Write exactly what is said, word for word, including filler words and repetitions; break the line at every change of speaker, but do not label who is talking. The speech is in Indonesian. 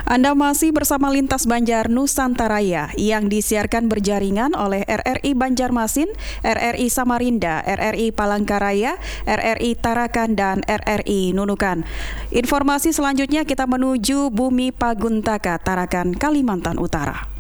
Anda masih bersama Lintas Banjar Nusantaraya yang disiarkan berjaringan oleh R R I Banjarmasin, R R I Samarinda, R R I Palangkaraya, R R I Tarakan, dan R R I Nunukan. Informasi selanjutnya kita menuju Bumi Paguntaka, Tarakan, Kalimantan Utara.